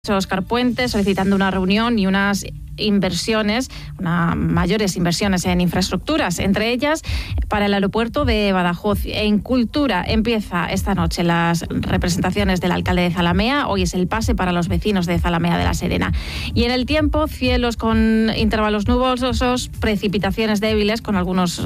Óscar Puente, solicitando una reunión y unas mayores inversiones en infraestructuras, entre ellas para el aeropuerto de Badajoz. En Cultura empieza esta noche las representaciones del alcalde de Zalamea. Hoy es el pase para los vecinos de Zalamea de la Serena. Y en el tiempo, cielos con intervalos nubosos, precipitaciones débiles con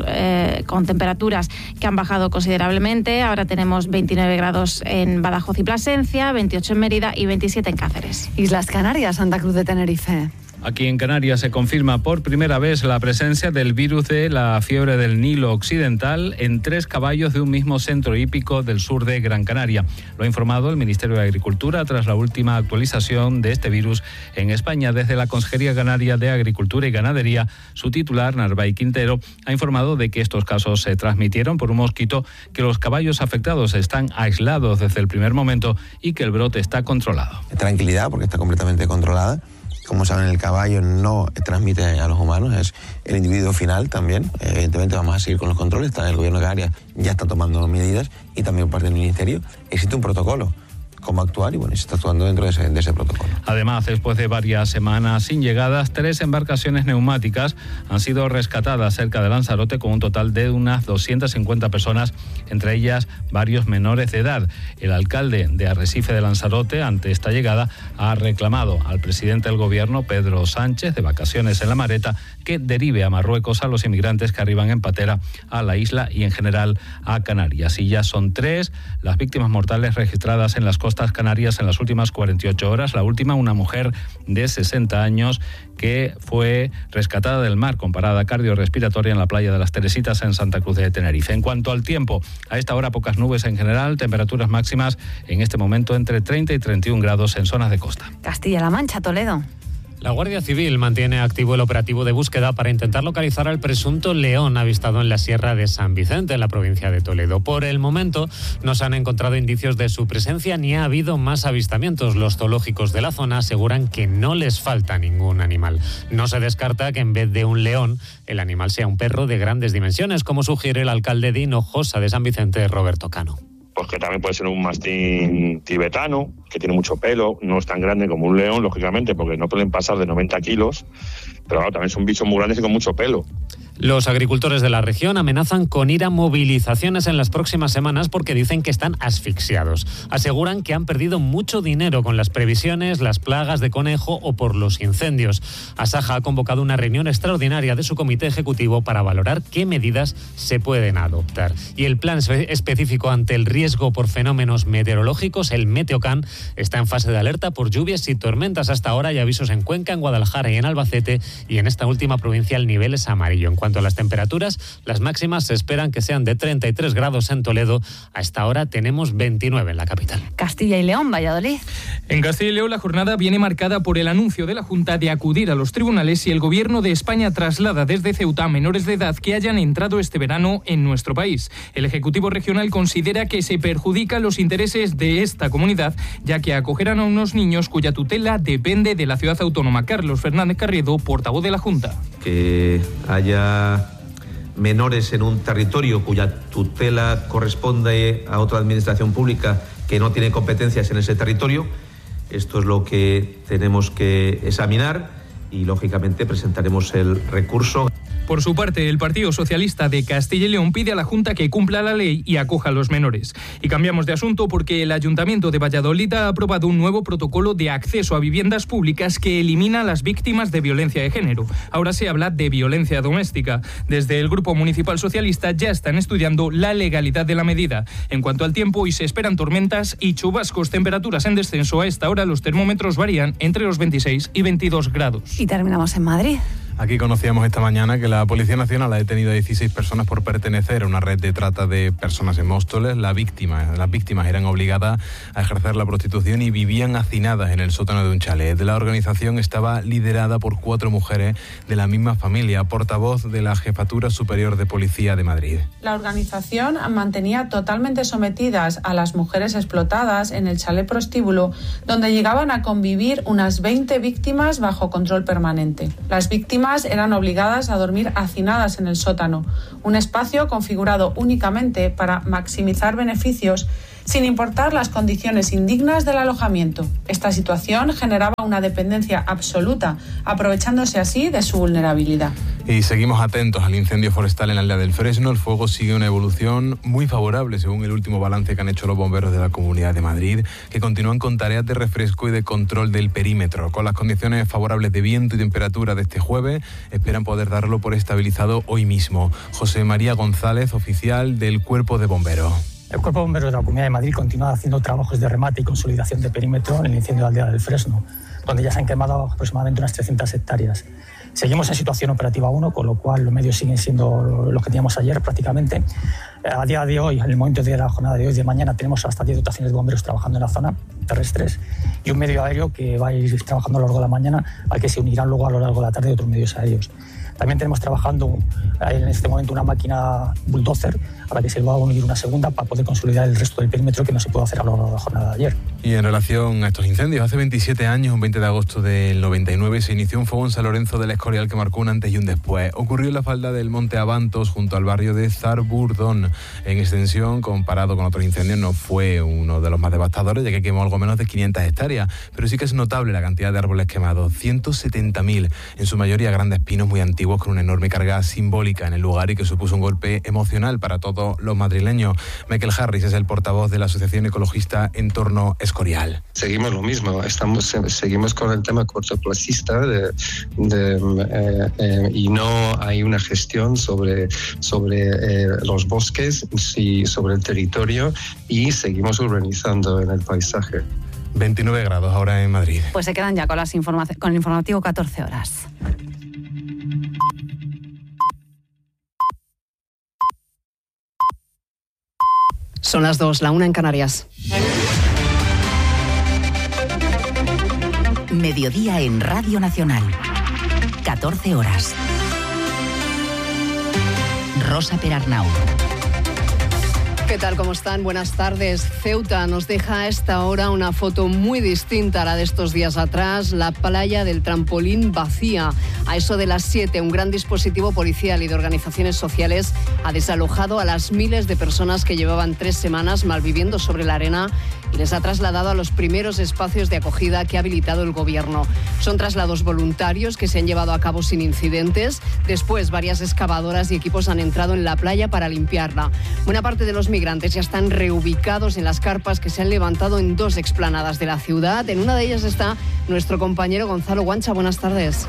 con temperaturas que han bajado considerablemente. Ahora tenemos 29 grados en Badajoz y Plasencia, 28 en Mérida y 27 en Cáceres. Islas Canarias, Santa Cruz de Tenerife. Aquí en Canarias se confirma por primera vez la presencia del virus de la fiebre del Nilo Occidental en 3 caballos de un mismo centro hípico del sur de Gran Canaria. Lo ha informado el Ministerio de Agricultura tras la última actualización de este virus en España. Desde la Consejería Canaria de Agricultura y Ganadería, su titular, Narváez Quintero, ha informado de que estos casos se transmitieron por un mosquito, que los caballos afectados están aislados desde el primer momento y que el brote está controlado. Tranquilidad, porque está completamente controlada. Como saben, el caballo no transmite a los humanos, es el individuo final también. Evidentemente vamos a seguir con los controles, el gobierno de Canarias ya está tomando medidas y también parte del Ministerio. Existe un protocolo, cómo actuar y se está actuando dentro de ese protocolo. Además, después de varias semanas sin llegadas, 3 embarcaciones neumáticas han sido rescatadas cerca de Lanzarote con un total de unas 250 personas, entre ellas varios menores de edad. El alcalde de Arrecife de Lanzarote, ante esta llegada, ha reclamado al presidente del gobierno, Pedro Sánchez, de vacaciones en La Mareta, que derive a Marruecos a los inmigrantes que arriban en patera a la isla y en general a Canarias. Y ya son 3 las víctimas mortales registradas en las costas Canarias en las últimas 48 horas. La última, una mujer de 60 años que fue rescatada del mar con parada cardiorrespiratoria en la playa de las Teresitas en Santa Cruz de Tenerife. En cuanto al tiempo, a esta hora pocas nubes en general, temperaturas máximas en este momento entre 30 y 31 grados en zonas de costa. Castilla-La Mancha, Toledo. La Guardia Civil mantiene activo el operativo de búsqueda para intentar localizar al presunto león avistado en la Sierra de San Vicente, en la provincia de Toledo. Por el momento no se han encontrado indicios de su presencia ni ha habido más avistamientos. Los zoológicos de la zona aseguran que no les falta ningún animal. No se descarta que en vez de un león, el animal sea un perro de grandes dimensiones, como sugiere el alcalde de Hinojosa de San Vicente, Roberto Cano. Pues que también puede ser un mastín tibetano, que tiene mucho pelo, no es tan grande como un león, lógicamente, porque no pueden pasar de 90 kilos, pero claro, también son bichos muy grandes y con mucho pelo. Los agricultores de la región amenazan con ir a movilizaciones en las próximas semanas porque dicen que están asfixiados. Aseguran que han perdido mucho dinero con las previsiones, las plagas de conejo o por los incendios. Asaja ha convocado una reunión extraordinaria de su comité ejecutivo para valorar qué medidas se pueden adoptar. Y el plan específico ante el riesgo por fenómenos meteorológicos, el Meteocan, está en fase de alerta por lluvias y tormentas. Hasta ahora hay avisos en Cuenca, en Guadalajara y en Albacete, y en esta última provincia el nivel es amarillo. En cuanto a las temperaturas, las máximas se esperan que sean de 33 grados en Toledo. A esta hora tenemos 29 en la capital. Castilla y León, Valladolid. En Castilla y León la jornada viene marcada por el anuncio de la Junta de acudir a los tribunales y el Gobierno de España traslada desde Ceuta a menores de edad que hayan entrado este verano en nuestro país. El Ejecutivo Regional considera que se perjudican los intereses de esta comunidad, ya que acogerán a unos niños cuya tutela depende de la ciudad autónoma. Carlos Fernández Carriedo, portavoz de la Junta. Que haya menores en un territorio cuya tutela corresponde a otra administración pública que no tiene competencias en ese territorio. Esto es lo que tenemos que examinar y, lógicamente, presentaremos el recurso. Por su parte, el Partido Socialista de Castilla y León pide a la Junta que cumpla la ley y acoja a los menores. Y cambiamos de asunto porque el Ayuntamiento de Valladolid ha aprobado un nuevo protocolo de acceso a viviendas públicas que elimina a las víctimas de violencia de género. Ahora se habla de violencia doméstica. Desde el Grupo Municipal Socialista ya están estudiando la legalidad de la medida. En cuanto al tiempo, hoy se esperan tormentas y chubascos, temperaturas en descenso. A esta hora los termómetros varían entre los 26 y 22 grados. Y terminamos en Madrid. Aquí conocíamos esta mañana que la Policía Nacional ha detenido a 16 personas por pertenecer a una red de trata de personas en Móstoles. Las víctimas eran obligadas a ejercer la prostitución y vivían hacinadas en el sótano de un chalet. La organización estaba liderada por 4 mujeres de la misma familia, portavoz de la Jefatura Superior de Policía de Madrid. La organización mantenía totalmente sometidas a las mujeres explotadas en el chalet prostíbulo, donde llegaban a convivir unas 20 víctimas bajo control permanente. Las víctimas eran obligadas a dormir hacinadas en el sótano, un espacio configurado únicamente para maximizar beneficios sin importar las condiciones indignas del alojamiento. Esta situación generaba una dependencia absoluta, aprovechándose así de su vulnerabilidad. Y seguimos atentos al incendio forestal en la aldea del Fresno. El fuego sigue una evolución muy favorable, según el último balance que han hecho los bomberos de la Comunidad de Madrid, que continúan con tareas de refresco y de control del perímetro. Con las condiciones favorables de viento y temperatura de este jueves, esperan poder darlo por estabilizado hoy mismo. José María González, oficial del Cuerpo de Bomberos. El Cuerpo de Bomberos de la Comunidad de Madrid continúa haciendo trabajos de remate y consolidación de perímetro en el incendio de la aldea del Fresno, donde ya se han quemado aproximadamente unas 300 hectáreas. Seguimos en situación operativa 1, con lo cual los medios siguen siendo los que teníamos ayer prácticamente. A día de hoy, en el momento de la jornada de hoy, de mañana, tenemos hasta 10 dotaciones de bomberos trabajando en la zona, terrestres, y un medio aéreo que va a ir trabajando a lo largo de la mañana, al que se unirán luego a lo largo de la tarde otros medios aéreos. También tenemos trabajando en este momento una máquina bulldozer a la que se le va a unir una segunda para poder consolidar el resto del perímetro que no se pudo hacer a lo largo de la jornada de ayer. Y en relación a estos incendios, hace 27 años, un 20 de agosto del 99, se inició un fuego en San Lorenzo del Escorial que marcó un antes y un después. Ocurrió en la falda del Monte Abantos, junto al barrio de Zarburdón. En extensión, comparado con otros incendios, no fue uno de los más devastadores, ya que quemó algo menos de 500 hectáreas. Pero sí que es notable la cantidad de árboles quemados, 170.000, en su mayoría grandes pinos muy antiguos, con una enorme carga simbólica en el lugar y que supuso un golpe emocional para todos los madrileños. Michael Harris es el portavoz de la Asociación Ecologista Entorno Escorial. Seguimos lo mismo, seguimos con el tema cortoplacista y no hay una gestión sobre los bosques y sobre el territorio, y seguimos urbanizando en el paisaje. 29 grados ahora en Madrid. Pues se quedan ya con el informativo 14 horas. Son las 2, la 1 en Canarias. Mediodía en Radio Nacional. 14 horas. Rosa Perarnau. ¿Qué tal? ¿Cómo están? Buenas tardes. Ceuta nos deja a esta hora una foto muy distinta a la de estos días atrás. La playa del Trampolín vacía. A eso de las 7, un gran dispositivo policial y de organizaciones sociales ha desalojado a las miles de personas que llevaban 3 semanas malviviendo sobre la arena y les ha trasladado a los primeros espacios de acogida que ha habilitado el gobierno. Son traslados voluntarios que se han llevado a cabo sin incidentes. Después, varias excavadoras y equipos han entrado en la playa para limpiarla. Buena parte de los migrantes ya están reubicados en las carpas que se han levantado en 2 explanadas de la ciudad. En una de ellas está nuestro compañero Gonzalo Guancha. Buenas tardes.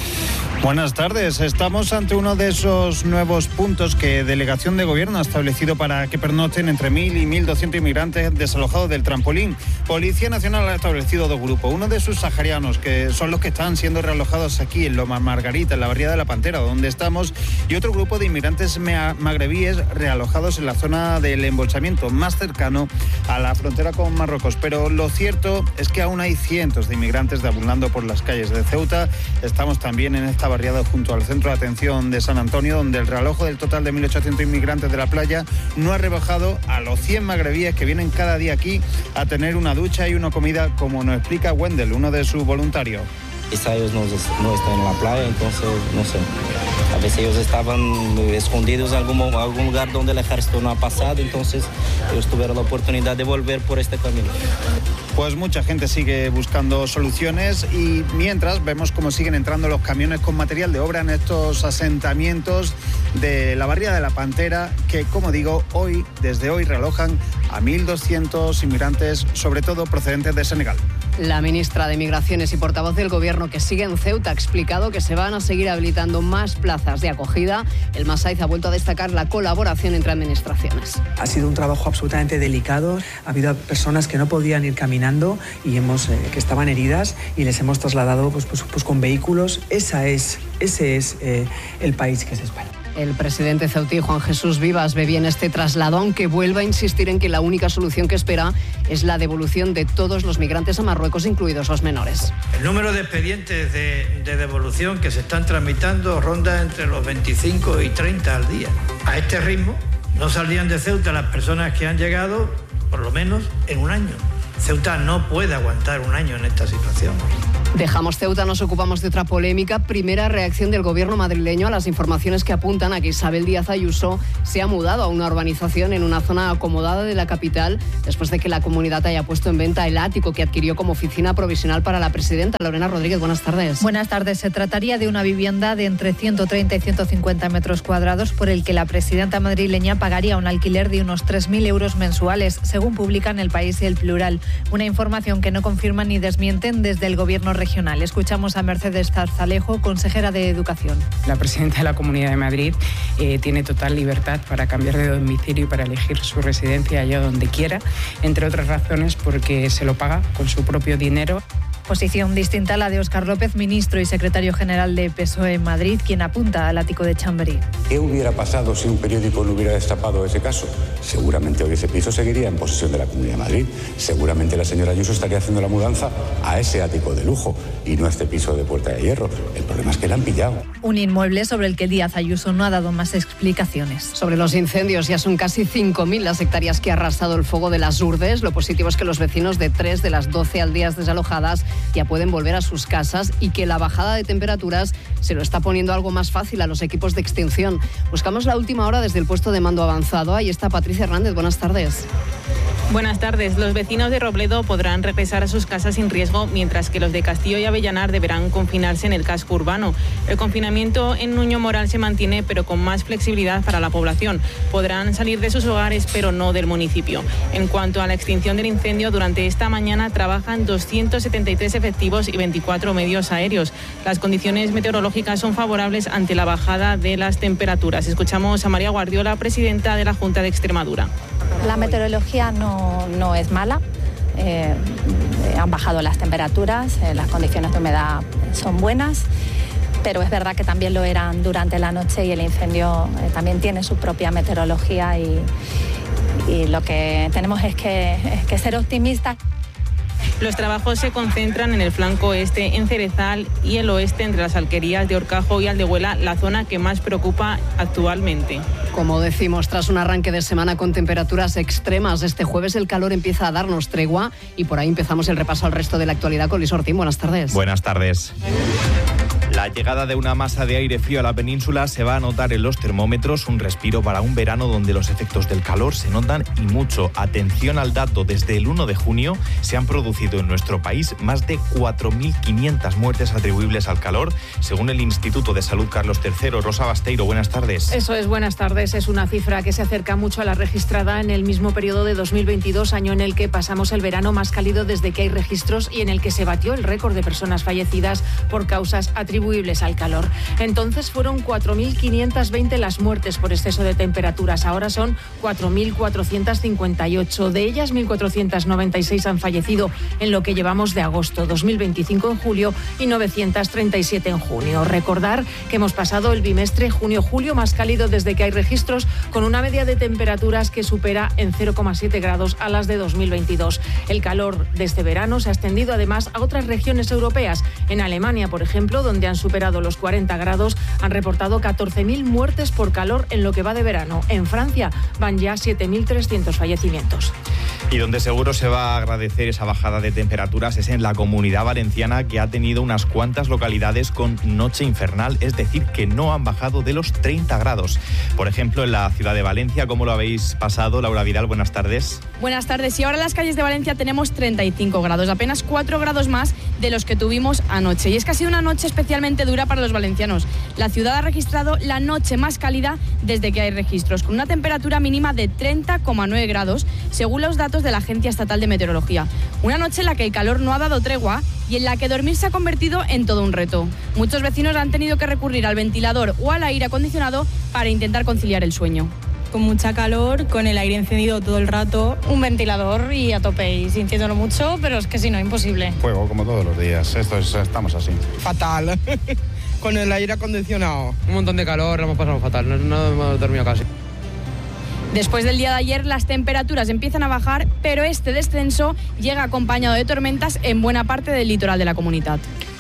Buenas tardes. Estamos ante uno de esos nuevos puntos que Delegación de Gobierno ha establecido para que pernocten entre 1.000 y 1.200 inmigrantes desalojados del Trampolín. Policía Nacional ha establecido 2 grupos. Uno de subsaharianos, que son los que están siendo realojados aquí en Loma Margarita, en la barriada de La Pantera, donde estamos, y otro grupo de inmigrantes magrebíes realojados en la zona del embolsamiento más cercano a la frontera con Marruecos. Pero lo cierto es que aún hay cientos de inmigrantes deambulando por las calles de Ceuta. Estamos también en esta barriada junto al centro de atención de San Antonio, donde el realojo del total de 1.800 inmigrantes de la playa no ha rebajado a los 100 magrebíes que vienen cada día aquí a tener una ducha y una comida, como nos explica Wendell, uno de sus voluntarios. Quizá ellos no están en la playa, entonces no sé. A veces ellos estaban escondidos en algún lugar donde el ejército no ha pasado, entonces ellos tuvieron la oportunidad de volver por este camino. Pues mucha gente sigue buscando soluciones y mientras vemos cómo siguen entrando los camiones con material de obra en estos asentamientos de la barriada de La Pantera, que, como digo, desde hoy realojan a 1.200 inmigrantes, sobre todo procedentes de Senegal. La ministra de Migraciones y portavoz del Gobierno, que sigue en Ceuta, ha explicado que se van a seguir habilitando más plazas de acogida. El Masaiz ha vuelto a destacar la colaboración entre administraciones. Ha sido un trabajo absolutamente delicado. Ha habido personas que no podían ir caminando y que estaban heridas y les hemos trasladado pues con vehículos. Ese es el país que es España. El presidente ceutí, Juan Jesús Vivas, ve bien este traslado, aunque vuelve a insistir en que la única solución que espera es la devolución de todos los migrantes a Marruecos, incluidos los menores. El número de expedientes de devolución que se están tramitando ronda entre los 25 y 30 al día. A este ritmo no saldrían de Ceuta las personas que han llegado, por lo menos, en un año. Ceuta no puede aguantar un año en esta situación. Dejamos Ceuta, nos ocupamos de otra polémica. Primera reacción del gobierno madrileño a las informaciones que apuntan a que Isabel Díaz Ayuso se ha mudado a una urbanización en una zona acomodada de la capital después de que la comunidad haya puesto en venta el ático que adquirió como oficina provisional para la presidenta. Lorena Rodríguez, buenas tardes. Buenas tardes. Se trataría de una vivienda de entre 130 y 150 metros cuadrados por el que la presidenta madrileña pagaría un alquiler de unos 3.000 euros mensuales, según publican El País y El Plural. Una información que no confirman ni desmienten desde el gobierno regional. Escuchamos a Mercedes Zarzalejo, consejera de Educación. La presidenta de la Comunidad de Madrid tiene total libertad para cambiar de domicilio y para elegir su residencia allá donde quiera, entre otras razones porque se lo paga con su propio dinero. Posición distinta a la de Óscar López, ministro y secretario general de PSOE en Madrid, quien apunta al ático de Chamberí. ¿Qué hubiera pasado si un periódico no hubiera destapado ese caso? Seguramente hoy ese piso seguiría en posesión de la Comunidad de Madrid. Seguramente la señora Ayuso estaría haciendo la mudanza a ese ático de lujo y no a este piso de Puerta de Hierro. El problema es que la han pillado. Un inmueble sobre el que Díaz Ayuso no ha dado más explicaciones. Sobre los incendios, ya son casi 5.000 las hectáreas que ha arrasado el fuego de las Urdes. Lo positivo es que los vecinos de 3 de las 12 aldeas desalojadas ya pueden volver a sus casas y que la bajada de temperaturas se lo está poniendo algo más fácil a los equipos de extinción. Buscamos la última hora desde el puesto de mando avanzado. Ahí está Patricia Hernández. Buenas tardes. Buenas tardes. Los vecinos de Robledo podrán regresar a sus casas sin riesgo, mientras que los de Castillo y Avellanar deberán confinarse en el casco urbano. El confinamiento en Nuño Moral se mantiene, pero con más flexibilidad para la población. Podrán salir de sus hogares, pero no del municipio. En cuanto a la extinción del incendio, durante esta mañana trabajan 273 efectivos y 24 medios aéreos. Las condiciones meteorológicas son favorables ante la bajada de las temperaturas. Escuchamos a María Guardiola, presidenta de la Junta de Extremadura. La meteorología no es mala, han bajado las temperaturas, las condiciones de humedad son buenas, pero es verdad que también lo eran durante la noche y el incendio también tiene su propia meteorología y lo que tenemos es que ser optimistas. Los trabajos se concentran en el flanco este, en Cerezal, y el oeste, entre las alquerías de Horcajo y Aldehuela, la zona que más preocupa actualmente. Como decimos, tras un arranque de semana con temperaturas extremas, este jueves el calor empieza a darnos tregua y por ahí empezamos el repaso al resto de la actualidad con Luis Ortín. Buenas tardes. Buenas tardes. La llegada de una masa de aire frío a la península se va a notar en los termómetros, un respiro para un verano donde los efectos del calor se notan y mucho. Atención al dato, desde el 1 de junio se han producido en nuestro país más de 4.500 muertes atribuibles al calor, según el Instituto de Salud Carlos III. Rosa Basteiro, buenas tardes. Eso es, buenas tardes. Es una cifra que se acerca mucho a la registrada en el mismo periodo de 2022, año en el que pasamos el verano más cálido desde que hay registros y en el que se batió el récord de personas fallecidas por causas atribuibles al calor. Entonces fueron 4.520 las muertes por exceso de temperaturas. Ahora son 4.458. De ellas, 1.496 han fallecido en lo que llevamos de agosto, 2.025 en julio y 937 en junio. Recordar que hemos pasado el bimestre junio-julio más cálido desde que hay registros, con una media de temperaturas que supera en 0,7 grados a las de 2022. El calor de este verano se ha extendido además a otras regiones europeas. En Alemania, por ejemplo, donde han superado los 40 grados, han reportado 14.000 muertes por calor en lo que va de verano. En Francia van ya 7.300 fallecimientos. Y donde seguro se va a agradecer esa bajada de temperaturas es en la Comunidad Valenciana, que ha tenido unas cuantas localidades con noche infernal, es decir, que no han bajado de los 30 grados. Por ejemplo, en la ciudad de Valencia, ¿cómo lo habéis pasado? Laura Vidal, buenas tardes. Buenas tardes. Y ahora en las calles de Valencia tenemos 35 grados, apenas 4 grados más de los que tuvimos anoche. Y es que ha sido una noche especialmente dura para los valencianos. La ciudad ha registrado la noche más cálida desde que hay registros, con una temperatura mínima de 30,9 grados, según los datos de la Agencia Estatal de Meteorología. Una noche en la que el calor no ha dado tregua y en la que dormir se ha convertido en todo un reto. Muchos vecinos han tenido que recurrir al ventilador o al aire acondicionado para intentar conciliar el sueño. Con mucha calor, con el aire encendido todo el rato. Un ventilador y a tope, y sintiéndolo mucho, pero es que si no, imposible. Fuego, como todos los días. Estamos así. Fatal. Con el aire acondicionado. Un montón de calor, lo hemos pasado fatal. No hemos dormido casi. Después del día de ayer, las temperaturas empiezan a bajar, pero este descenso llega acompañado de tormentas en buena parte del litoral de la comunidad.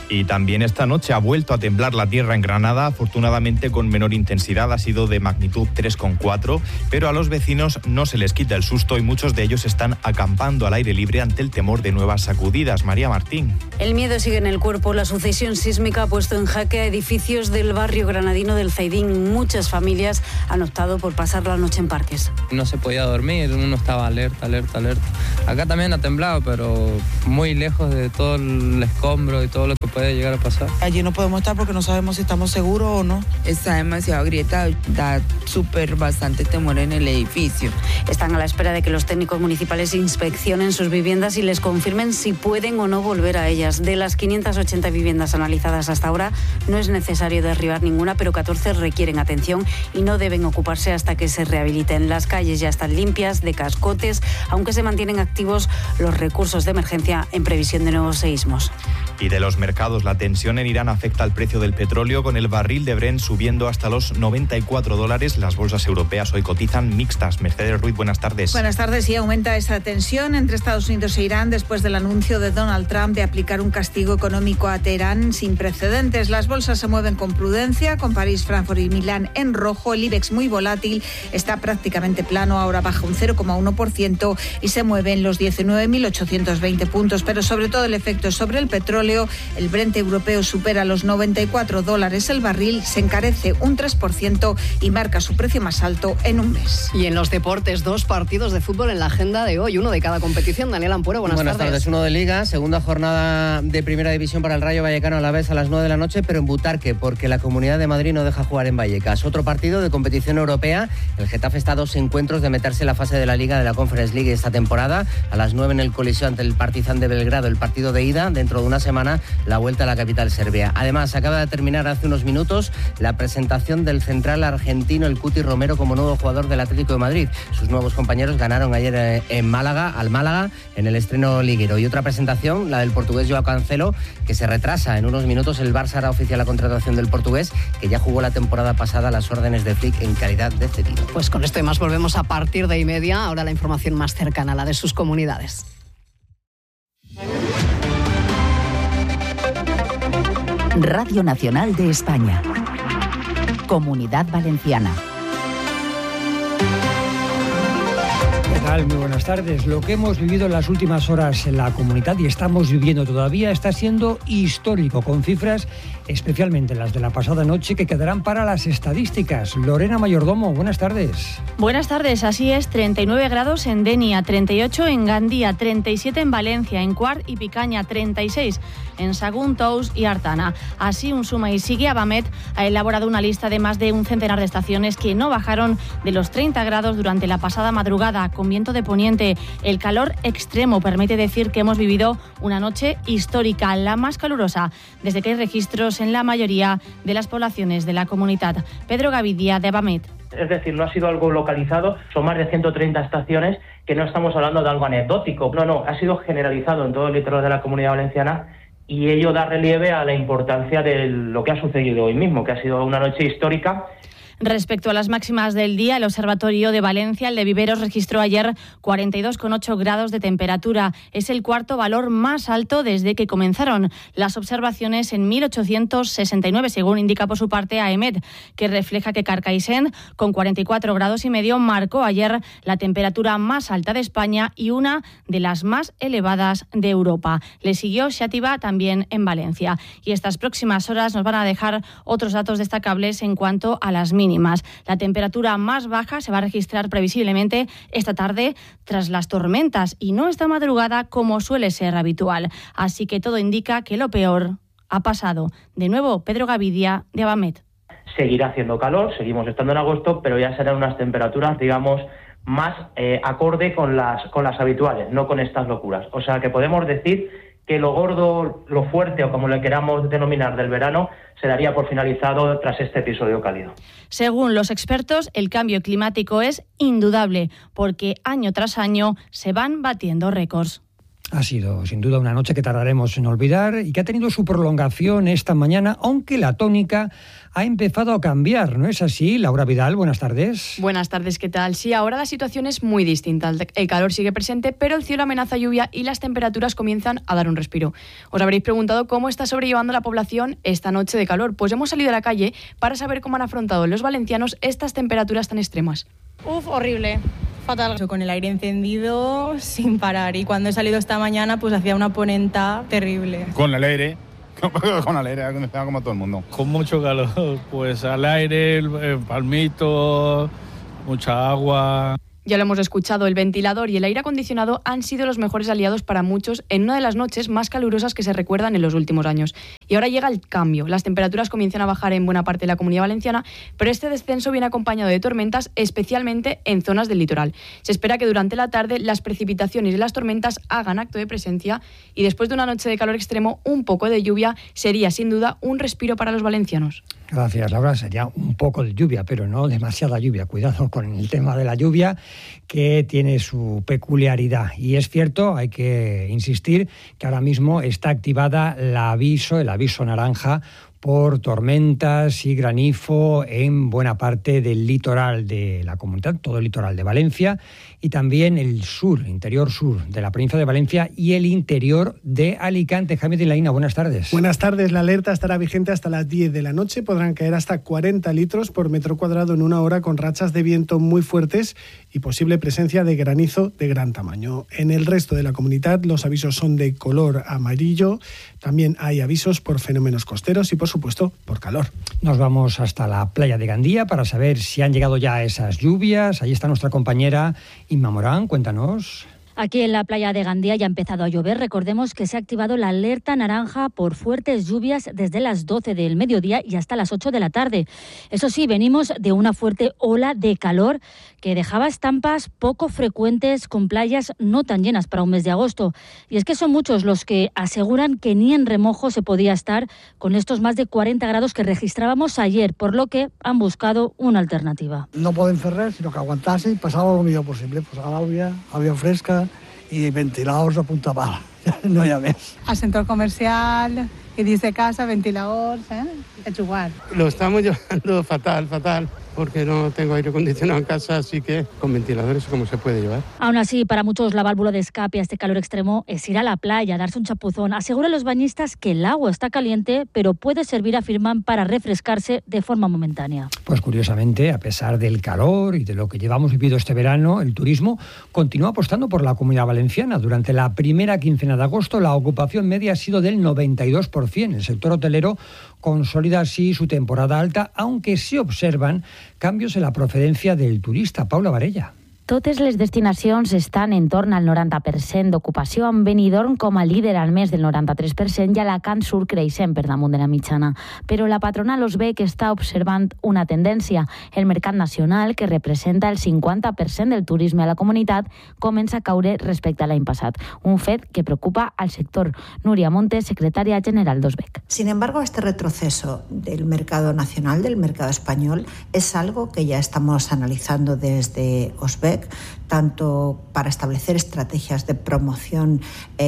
Y también esta noche ha vuelto a temblar la tierra en Granada, afortunadamente con menor intensidad, ha sido de magnitud 3,4, pero a los vecinos no se les quita el susto y muchos de ellos están acampando al aire libre ante el temor de nuevas sacudidas. María Martín. El miedo sigue en el cuerpo. La sucesión sísmica ha puesto en jaque a edificios del barrio granadino del Zaidín. Muchas familias han optado por pasar la noche en parques. No se podía dormir, uno estaba alerta. Acá también ha temblado, pero muy lejos de todo el escombro y todo lo que puede llegar a pasar. Allí no podemos estar porque no sabemos si estamos seguros o no. Está demasiado agrietado, da bastante temor en el edificio. Están a la espera de que los técnicos municipales inspeccionen sus viviendas y les confirmen si pueden o no volver a ellas. De las 580 viviendas analizadas hasta ahora, no es necesario derribar ninguna, pero 14 requieren atención y no deben ocuparse hasta que se rehabiliten. Las calles ya están limpias de cascotes, aunque se mantienen activos los recursos de emergencia en previsión de nuevos seísmos. Y de los mercados, la tensión en Irán afecta al precio del petróleo, con el barril de Brent subiendo hasta los $94. Las bolsas europeas hoy cotizan mixtas. Mercedes Ruiz, buenas tardes. Buenas tardes. Y aumenta esa tensión entre Estados Unidos e Irán después del anuncio de Donald Trump de aplicar un castigo económico a Teherán sin precedentes. Las bolsas se mueven con prudencia, con París, Frankfurt y Milán en rojo. El IBEX muy volátil, está prácticamente plano, ahora baja un 0,1% y se mueve en los 19.820 puntos. Pero sobre todo el efecto es sobre el petróleo. El Brent europeo supera los $94 el barril, se encarece un 3% y marca su precio más alto en un mes. Y en los deportes, 2 partidos de fútbol en la agenda de hoy, uno de cada competición. Daniel Ampuero, buenas tardes. Uno de Liga, segunda jornada de Primera División para el Rayo Vallecano a la vez a las 9 de la noche, pero en Butarque, porque la Comunidad de Madrid no deja jugar en Vallecas. Otro partido de competición europea, el Getafe está a 2 encuentros de meterse en la fase de la Liga de la Conference League esta temporada. A las 9 en el Coliseo ante el Partizan de Belgrado, el partido de ida. Dentro de una semana, la vuelta a la capital serbia. Además, acaba de terminar hace unos minutos la presentación del central argentino, el Cuti Romero, como nuevo jugador del Atlético de Madrid. Sus nuevos compañeros ganaron ayer en Málaga, al Málaga, en el estreno liguero. Y otra presentación, la del portugués Joao Cancelo, que se retrasa. En unos minutos el Barça hará oficial la contratación del portugués, que ya jugó la temporada pasada a las órdenes de Flick en calidad de cedido. Pues con esto y más volvemos a partir de 1:30. Ahora la información más cercana, la de sus comunidades. Radio Nacional de España. Comunidad Valenciana. ¿Qué tal? Muy buenas tardes. Lo que hemos vivido en las últimas horas en la comunidad y estamos viviendo todavía está siendo histórico, con cifras, especialmente las de la pasada noche, que quedarán para las estadísticas. Lorena Mayordomo, buenas tardes. Buenas tardes, así es, 39 grados en Denia, 38 en Gandía, 37 en Valencia, en Quart y Picaña, 36 en Sagún, Tous y Artana. Así, un suma y sigue, Abamet ha elaborado una lista de más de un centenar de estaciones que no bajaron de los 30 grados durante la pasada madrugada, con viento de poniente. El calor extremo permite decir que hemos vivido una noche histórica, la más calurosa desde que hay registros en la mayoría de las poblaciones de la comunidad. Pedro Gavidia, de Abamet. Es decir, no ha sido algo localizado, son más de 130 estaciones, que no estamos hablando de algo anecdótico. No, ha sido generalizado en todo el litoral de la Comunidad Valenciana y ello da relieve a la importancia de lo que ha sucedido hoy mismo, que ha sido una noche histórica. Respecto a las máximas del día, el Observatorio de Valencia, el de Viveros, registró ayer 42,8 grados de temperatura. Es el cuarto valor más alto desde que comenzaron las observaciones en 1869, según indica por su parte AEMET, que refleja que Carcaixent, con 44 grados y medio, marcó ayer la temperatura más alta de España y una de las más elevadas de Europa. Le siguió Xàtiva, también en Valencia. Y estas próximas horas nos van a dejar otros datos destacables en cuanto a las mínimas. La temperatura más baja se va a registrar previsiblemente esta tarde tras las tormentas y no esta madrugada como suele ser habitual. Así que todo indica que lo peor ha pasado. De nuevo, Pedro Gavidia, de Abamet. Seguirá haciendo calor, seguimos estando en agosto, pero ya serán unas temperaturas, digamos, más acorde con las habituales, no con estas locuras. O sea que podemos decir que lo gordo, lo fuerte o como le queramos denominar del verano, se daría por finalizado tras este episodio cálido. Según los expertos, el cambio climático es indudable porque año tras año se van batiendo récords. Ha sido, sin duda, una noche que tardaremos en olvidar y que ha tenido su prolongación esta mañana, aunque la tónica ha empezado a cambiar, ¿no es así? Laura Vidal, buenas tardes. Buenas tardes, ¿qué tal? Sí, ahora la situación es muy distinta. El calor sigue presente, pero el cielo amenaza lluvia y las temperaturas comienzan a dar un respiro. Os habréis preguntado cómo está sobrellevando la población esta noche de calor. Pues hemos salido a la calle para saber cómo han afrontado los valencianos estas temperaturas tan extremas. Horrible. Fatal. Con el aire encendido sin parar, y cuando he salido esta mañana pues hacía una ponenta terrible. Con el aire acondicionado como todo el mundo. Con mucho calor, pues al aire, el palmito, mucha agua. Ya lo hemos escuchado, el ventilador y el aire acondicionado han sido los mejores aliados para muchos en una de las noches más calurosas que se recuerdan en los últimos años. Y ahora llega el cambio. Las temperaturas comienzan a bajar en buena parte de la Comunidad Valenciana, pero este descenso viene acompañado de tormentas, especialmente en zonas del litoral. Se espera que durante la tarde las precipitaciones y las tormentas hagan acto de presencia, y después de una noche de calor extremo, un poco de lluvia sería sin duda un respiro para los valencianos. Gracias, Laura. Sería un poco de lluvia, pero no demasiada lluvia. Cuidado con el tema de la lluvia, que tiene su peculiaridad. Y es cierto, hay que insistir, que ahora mismo está activada el aviso naranja por tormentas y granizo en buena parte del litoral de la comunidad, todo el litoral de Valencia, y también el sur, interior sur de la provincia de Valencia y el interior de Alicante. Jaime de Laína, buenas tardes. Buenas tardes. La alerta estará vigente hasta las 10 de la noche. Podrán caer hasta 40 litros por metro cuadrado en una hora, con rachas de viento muy fuertes y posible presencia de granizo de gran tamaño. En el resto de la comunidad los avisos son de color amarillo. También hay avisos por fenómenos costeros y, por supuesto, por calor. Nos vamos hasta la playa de Gandía para saber si han llegado ya esas lluvias. Ahí está nuestra compañera Inma Morán, cuéntanos. Aquí en la playa de Gandía ya ha empezado a llover. Recordemos que se ha activado la alerta naranja por fuertes lluvias desde las 12 del mediodía y hasta las 8 de la tarde. Eso sí, venimos de una fuerte ola de calor que dejaba estampas poco frecuentes, con playas no tan llenas para un mes de agosto. Y es que son muchos los que aseguran que ni en remojo se podía estar con estos más de 40 grados que registrábamos ayer, por lo que han buscado una alternativa. No poden fer res, sinó que aguantar-se i passar el millor possible. Pues àvia fresca i ventiladors a punta pala. No hi ha més. Al centro comercial y desde casa ventiladores, a jugar. Lo estamos llevando fatal, porque no tengo aire acondicionado en casa, así que con ventiladores como se puede llevar. Aún así, para muchos la válvula de escape a este calor extremo es ir a la playa, darse un chapuzón. Aseguran los bañistas que el agua está caliente, pero puede servir, afirman, para refrescarse de forma momentánea. Pues curiosamente, a pesar del calor y de lo que llevamos vivido este verano, el turismo continúa apostando por la Comunidad Valenciana. Durante la primera quincena de agosto, la ocupación media ha sido del 92%. El sector hotelero consolida así su temporada alta, aunque se observan cambios en la procedencia del turista. Paula Varella. Totes les destinacions estan en torn al 90% d'ocupació, amb Benidorm com a líder al mes del 93% i Alacant surt creixent per damunt de la mitjana. Però la patronal Osbec està observant una tendència. El mercat nacional, que representa el 50% del turisme a la comunitat, comença a caure respecte a l'any passat. Un fet que preocupa al sector. Núria Montes, secretària general d'Osbec. Sin embargo, este retroceso del mercado nacional, del mercado español, es algo que ya estamos analizando desde Osbec, tanto para establecer estrategias de promoción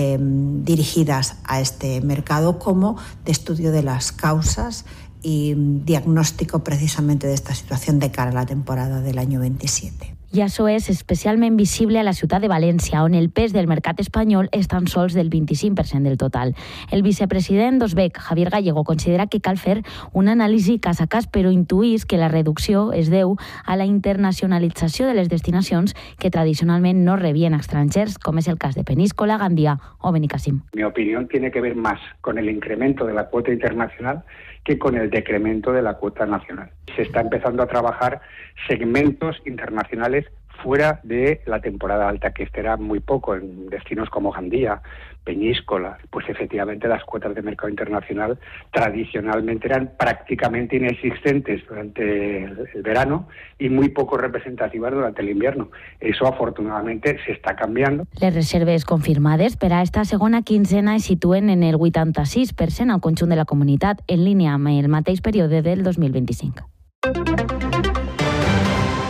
dirigidas a este mercado, como de estudio de las causas y diagnóstico precisamente de esta situación de cara a la temporada del año 27. I això és especialment visible a la ciutat de València, on el pes del mercat espanyol és tan sols del 25% del total. El vicepresident d'Osbec, Javier Gallego, considera que cal fer una anàlisi cas a cas, però intuís que la reducció es deu a la internacionalització de les destinacions que tradicionalment no rebien estrangers, com és el cas de Peníscola, Gandia o Benicàssim. Mi opinión tiene que ver más con el incremento de la cuota internacional que con el decremento de la cuota nacional. Se está empezando a trabajar segmentos internacionales fuera de la temporada alta, que estará muy poco en destinos como Gandía, Peñíscola. Pues efectivamente las cuotas de mercado internacional tradicionalmente eran prácticamente inexistentes durante el verano y muy poco representativas durante el invierno. Eso afortunadamente se está cambiando. Les reserves confirmades per a esta segona quincena es situen en el 86% al conjunt de la comunitat, en línia amb el mateix període del 2025.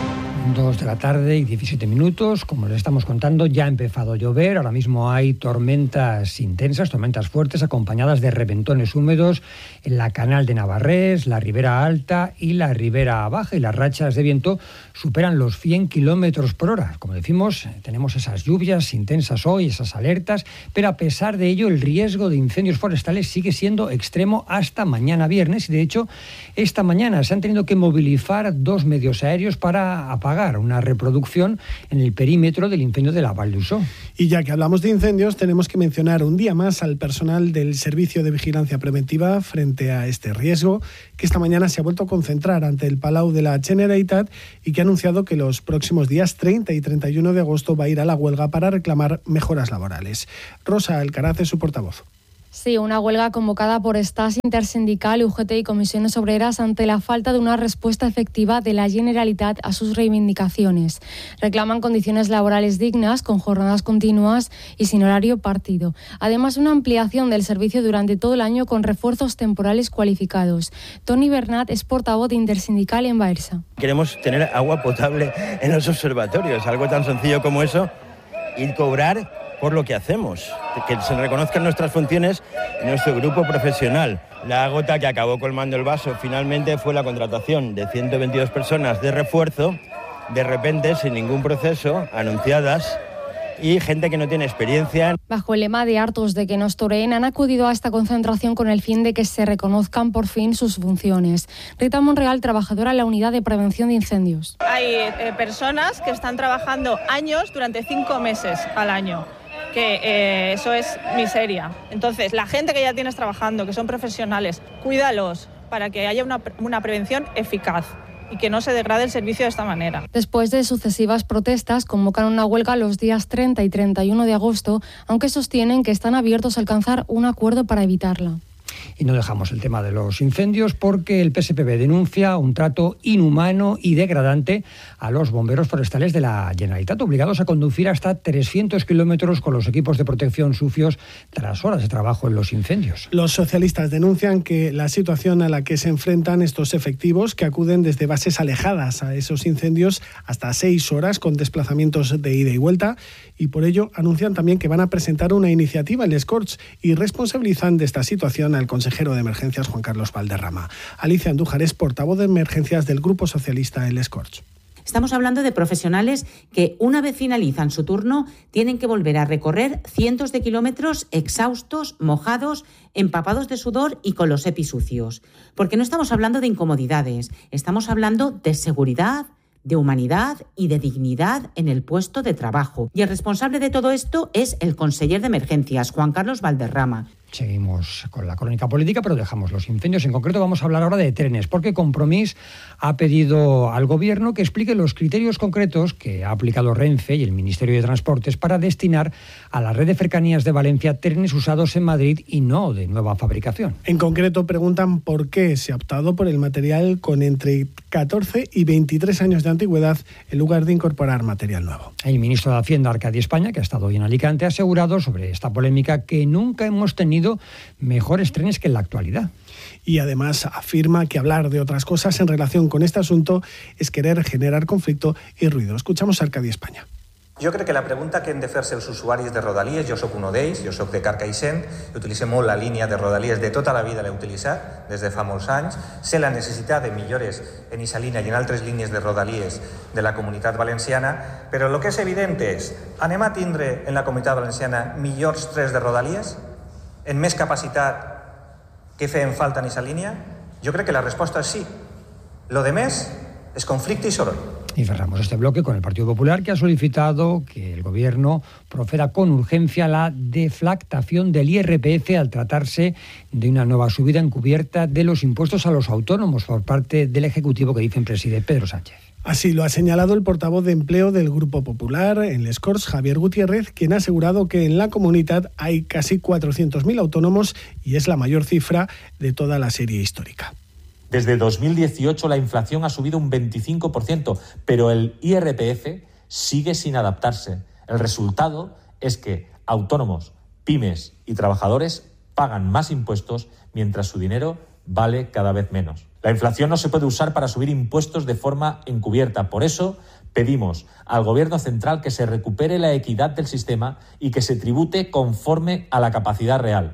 2 de la tarde y 17 minutos. Como les estamos contando, ya ha empezado a llover. Ahora mismo hay tormentas intensas, tormentas fuertes, acompañadas de reventones húmedos en la Canal de Navarrés, la Ribera Alta y la Ribera Baja. Y las rachas de viento superan los 100 kilómetros por hora. Como decimos, tenemos esas lluvias intensas hoy, esas alertas, pero a pesar de ello, el riesgo de incendios forestales sigue siendo extremo hasta mañana viernes. Y de hecho, esta mañana se han tenido que movilizar 2 medios aéreos para apagar una reproducción en el perímetro del incendio de la Val d'Usó. Y ya que hablamos de incendios, tenemos que mencionar un día más al personal del Servicio de Vigilancia Preventiva frente a este riesgo, que esta mañana se ha vuelto a concentrar ante el Palau de la Generalitat y que ha anunciado que los próximos días 30 y 31 de agosto va a ir a la huelga para reclamar mejoras laborales. Rosa Alcaraz es su portavoz. Sí, una huelga convocada por STAS, Intersindical, UGT y Comisiones Obreras ante la falta de una respuesta efectiva de la Generalitat a sus reivindicaciones. Reclaman condiciones laborales dignas, con jornadas continuas y sin horario partido. Además, una ampliación del servicio durante todo el año con refuerzos temporales cualificados. Toni Bernat es portavoz de Intersindical en Baersa. Queremos tener agua potable en los observatorios, algo tan sencillo como eso, y cobrar por lo que hacemos, que se reconozcan nuestras funciones en nuestro grupo profesional. La gota que acabó colmando el vaso finalmente fue la contratación de 122 personas de refuerzo, de repente, sin ningún proceso, anunciadas, y gente que no tiene experiencia. Bajo el lema de hartos de que nos toreen, han acudido a esta concentración con el fin de que se reconozcan por fin sus funciones. Rita Monreal, trabajadora en la Unidad de Prevención de Incendios. Hay personas que están trabajando años durante 5 meses al año, que eso es miseria. Entonces, la gente que ya tienes trabajando, que son profesionales, cuídalos para que haya una prevención eficaz y que no se degrade el servicio de esta manera. Después de sucesivas protestas, convocan una huelga los días 30 y 31 de agosto, aunque sostienen que están abiertos a alcanzar un acuerdo para evitarla. Y no dejamos el tema de los incendios porque el PSPB denuncia un trato inhumano y degradante a los bomberos forestales de la Generalitat, obligados a conducir hasta 300 kilómetros con los equipos de protección sucios tras horas de trabajo en los incendios. Los socialistas denuncian que la situación a la que se enfrentan estos efectivos, que acuden desde bases alejadas a esos incendios hasta 6 horas con desplazamientos de ida y vuelta, y por ello anuncian también que van a presentar una iniciativa en les Corts y responsabilizan de esta situación al consejero de Emergencias, Juan Carlos Valderrama. Alicia Andújar es portavoz de Emergencias del Grupo Socialista en les Corts. Estamos hablando de profesionales que, una vez finalizan su turno, tienen que volver a recorrer cientos de kilómetros exhaustos, mojados, empapados de sudor y con los EPI sucios. Porque no estamos hablando de incomodidades, estamos hablando de seguridad, de humanidad y de dignidad en el puesto de trabajo. Y el responsable de todo esto es el conseller de Emergencias, Juan Carlos Valderrama. Seguimos con la crónica política, pero dejamos los incendios. En concreto vamos a hablar ahora de trenes, porque Compromís ha pedido al Gobierno que explique los criterios concretos que ha aplicado Renfe y el Ministerio de Transportes para destinar a la red de cercanías de Valencia trenes usados en Madrid y no de nueva fabricación. En concreto preguntan por qué se ha optado por el material con entre 14 y 23 años de antigüedad en lugar de incorporar material nuevo. El ministro de Hacienda, Arcadi España, que ha estado hoy en Alicante, ha asegurado sobre esta polémica que nunca hemos tenido mejores trenes que en la actualidad. Y además afirma que hablar de otras cosas en relación con este asunto es querer generar conflicto y ruido. Escuchamos a Arcadi España. Jo crec que la pregunta que hem de fer-se els usuaris de Rodalies, jo sóc un d'ells, jo sóc de Carcaixent, utilitzem molt la línia de Rodalies, de tota la vida l'he utilitzat, des de fa molts anys, sé la necessitat de millores en aquesta línia i en altres línies de Rodalies de la Comunitat Valenciana, però el que és evident és, anem a tindre en la Comunitat Valenciana millors trens de Rodalies, en més capacitat que feien falta en aquesta línia? Jo crec que la resposta és sí. Lo de més es conflicte y soroll. Y cerramos este bloque con el Partido Popular, que ha solicitado que el Gobierno proceda con urgencia a la deflactación del IRPF al tratarse de una nueva subida encubierta de los impuestos a los autónomos por parte del Ejecutivo que dicen preside Pedro Sánchez. Así lo ha señalado el portavoz de Empleo del Grupo Popular en les Corts, Javier Gutiérrez, quien ha asegurado que en la comunidad hay casi 400.000 autónomos y es la mayor cifra de toda la serie histórica. Desde 2018 la inflación ha subido un 25%, pero el IRPF sigue sin adaptarse. El resultado es que autónomos, pymes y trabajadores pagan más impuestos mientras su dinero vale cada vez menos. La inflación no se puede usar para subir impuestos de forma encubierta. Por eso Pedimos al Gobierno central que se recupere la equidad del sistema y que se tribute conforme a la capacidad real.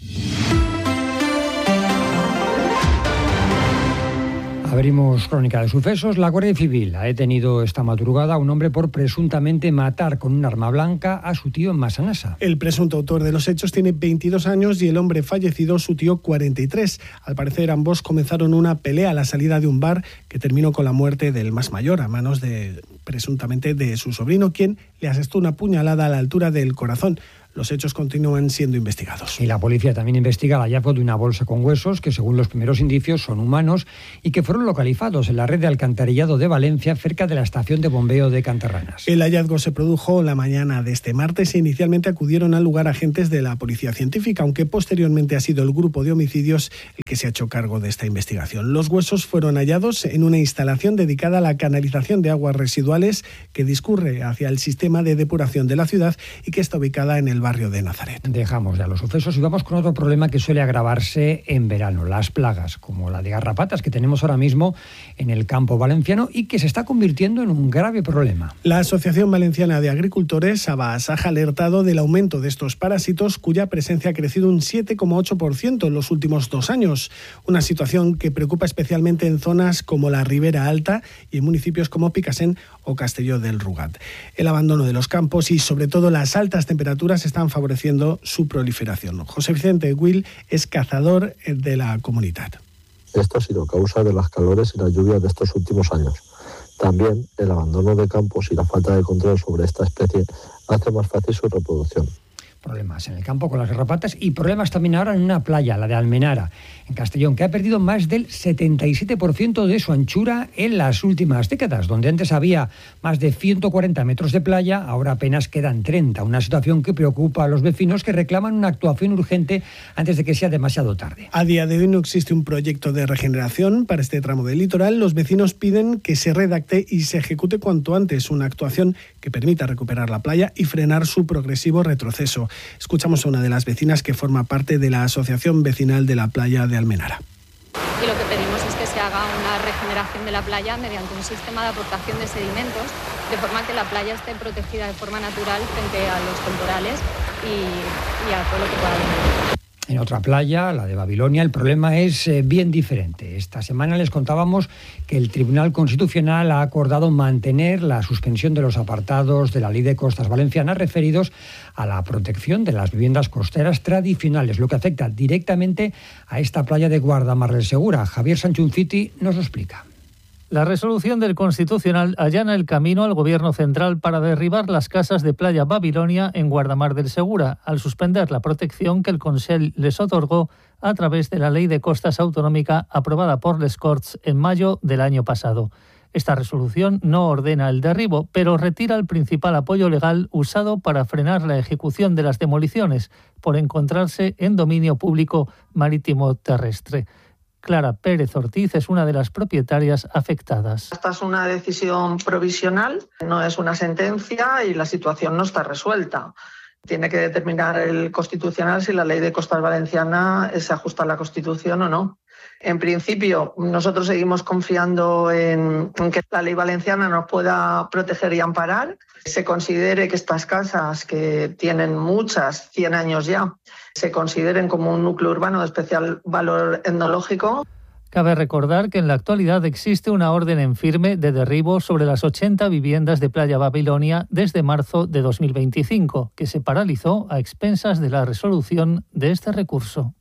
Abrimos crónica de sucesos. La Guardia Civil ha detenido esta madrugada a un hombre por presuntamente matar con un arma blanca a su tío en Massanassa. El presunto autor de los hechos tiene 22 años y el hombre fallecido, su tío, 43. Al parecer, ambos comenzaron una pelea a la salida de un bar que terminó con la muerte del más mayor a manos presuntamente de su sobrino, quien le asestó una puñalada a la altura del corazón. Los hechos continúan siendo investigados. Y la policía también investiga el hallazgo de una bolsa con huesos que, según los primeros indicios, son humanos y que fueron localizados en la red de alcantarillado de Valencia, cerca de la estación de bombeo de Canterranas. El hallazgo se produjo la mañana de este martes e inicialmente acudieron al lugar agentes de la policía científica, aunque posteriormente ha sido el grupo de homicidios el que se ha hecho cargo de esta investigación. Los huesos fueron hallados en una instalación dedicada a la canalización de aguas residuales que discurre hacia el sistema de depuración de la ciudad y que está ubicada en el barrio de Nazaret. Dejamos ya los sucesos y vamos con otro problema que suele agravarse en verano, las plagas, como la de garrapatas que tenemos ahora mismo en el campo valenciano y que se está convirtiendo en un grave problema. La Asociación Valenciana de Agricultores, Abasaja, ha alertado del aumento de estos parásitos, cuya presencia ha crecido un 7,8% en los últimos 2 años. Una situación que preocupa especialmente en zonas como la Ribera Alta y en municipios como Picassent o Castelló del Rugat. El abandono de los campos y sobre todo las altas temperaturas están favoreciendo su proliferación. José Vicente Will es cazador de la comunidad. Esto ha sido causa de las calores y las lluvias de estos últimos años. También el abandono de campos y la falta de control sobre esta especie hace más fácil su reproducción. Problemas en el campo con las garrapatas y problemas también ahora en una playa, la de Almenara, en Castellón, que ha perdido más del 77% de su anchura en las últimas décadas. Donde antes había más de 140 metros de playa, ahora apenas quedan 30. Una situación que preocupa a los vecinos que reclaman una actuación urgente antes de que sea demasiado tarde. A día de hoy no existe un proyecto de regeneración para este tramo del litoral. Los vecinos piden que se redacte y se ejecute cuanto antes una actuación que permita recuperar la playa y frenar su progresivo retroceso. Escuchamos a una de las vecinas que forma parte de la Asociación Vecinal de la Playa de Almenara. Y lo que pedimos es que se haga una regeneración de la playa mediante un sistema de aportación de sedimentos, de forma que la playa esté protegida de forma natural frente a los temporales y a todo lo que pueda venir. En otra playa, la de Babilonia, el problema es bien diferente. Esta semana les contábamos que el Tribunal Constitucional ha acordado mantener la suspensión de los apartados de la Ley de Costas Valenciana referidos a la protección de las viviendas costeras tradicionales, lo que afecta directamente a esta playa de Guardamar del Segura. Javier Sanchunfiti nos lo explica. La resolución del Constitucional allana el camino al Gobierno central para derribar las casas de Playa Babilonia en Guardamar del Segura, al suspender la protección que el Consell les otorgó a través de la Ley de Costas Autonómica aprobada por les Corts en mayo del año pasado. Esta resolución no ordena el derribo, pero retira el principal apoyo legal usado para frenar la ejecución de las demoliciones, por encontrarse en dominio público marítimo terrestre. Clara Pérez Ortiz es una de las propietarias afectadas. Esta es una decisión provisional, no es una sentencia y la situación no está resuelta. Tiene que determinar el Constitucional si la Ley de Costas Valenciana se ajusta a la Constitución o no. En principio, nosotros seguimos confiando en que la ley valenciana nos pueda proteger y amparar. Se considere que estas casas, que tienen muchas, 100 años ya, se consideren como un núcleo urbano de especial valor etnológico. Cabe recordar que en la actualidad existe una orden en firme de derribo sobre las 80 viviendas de Playa Babilonia desde marzo de 2025, que se paralizó a expensas de la resolución de este recurso.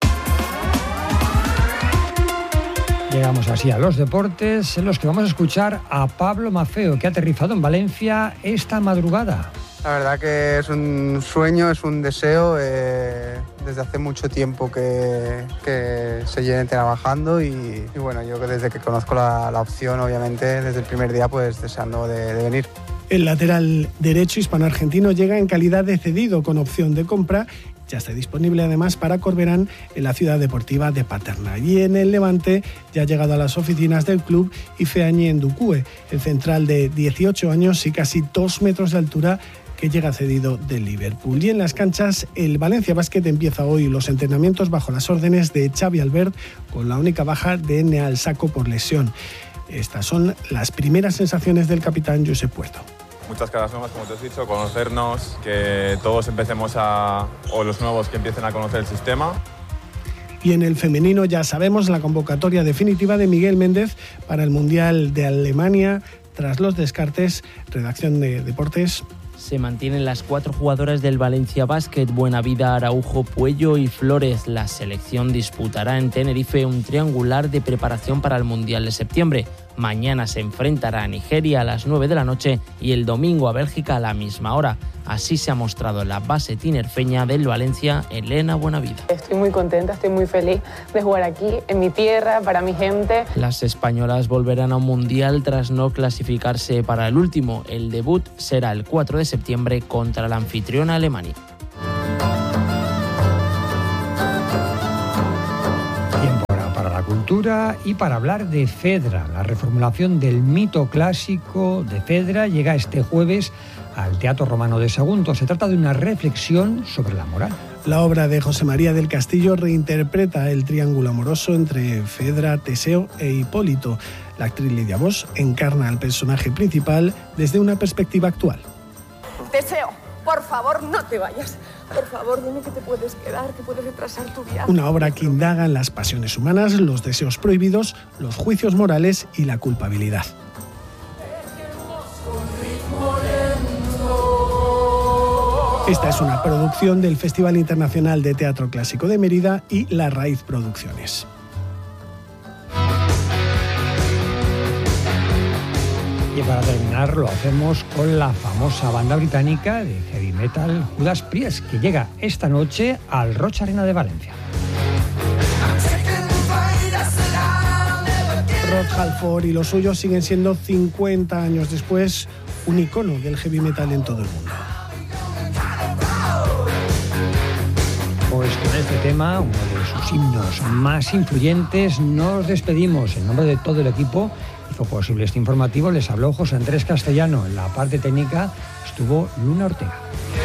Llegamos así a los deportes, en los que vamos a escuchar a Pablo Mafeo, que ha aterrizado en Valencia esta madrugada. La verdad que es un sueño, es un deseo, desde hace mucho tiempo que se llene trabajando y bueno, yo desde que conozco la opción, obviamente, desde el primer día, pues deseando de venir. El lateral derecho hispano-argentino llega en calidad de cedido con opción de compra. Ya está disponible además para Corberán en la ciudad deportiva de Paterna. Y en el Levante ya ha llegado a las oficinas del club Ifeañi Ndukue, el central de 18 años y casi 2 metros de altura que llega cedido del Liverpool. Y en las canchas, el Valencia Basket empieza hoy los entrenamientos bajo las órdenes de Xavi Albert, con la única baja de Neal Sacco por lesión. Estas son las primeras sensaciones del capitán Josep Puerto. Muchas caras nuevas, como te has dicho, conocernos, que todos empecemos o los nuevos que empiecen a conocer el sistema. Y en el femenino ya sabemos la convocatoria definitiva de Miguel Méndez para el Mundial de Alemania. Tras los descartes, redacción de Deportes. Se mantienen las 4 jugadoras del Valencia Basket, Buenavida, Araujo, Puello y Flores. La selección disputará en Tenerife un triangular de preparación para el Mundial de septiembre. Mañana se enfrentará a Nigeria a las 9 de la noche y el domingo a Bélgica a la misma hora. Así se ha mostrado la base tinerfeña del Valencia, Elena Buenavida. Estoy muy contenta, estoy muy feliz de jugar aquí, en mi tierra, para mi gente. Las españolas volverán a un mundial tras no clasificarse para el último. El debut será el 4 de septiembre contra la anfitriona Alemania. Cultura y para hablar de Fedra. La reformulación del mito clásico de Fedra llega este jueves al Teatro Romano de Sagunto. Se trata de una reflexión sobre la moral. La obra de José María del Castillo reinterpreta el triángulo amoroso entre Fedra, Teseo e Hipólito. La actriz Lidia Bosch encarna al personaje principal desde una perspectiva actual. Teseo, por favor, no te vayas. Por favor, dime que te puedes quedar, que puedes retrasar tu viaje. Una obra que indaga en las pasiones humanas, los deseos prohibidos, los juicios morales y la culpabilidad. Esta es una producción del Festival Internacional de Teatro Clásico de Mérida y La Raíz Producciones. Y para terminar lo hacemos con la famosa banda británica de heavy metal Judas Priest, que llega esta noche al Roch Arena de Valencia. Rod Halford y los suyos siguen siendo 50 años después un icono del heavy metal en todo el mundo. Pues con este tema, uno de sus himnos más influyentes, nos despedimos. En nombre de todo el equipo hizo posible este informativo. Les habló José Andrés Castellano. En la parte técnica estuvo Luna Ortega.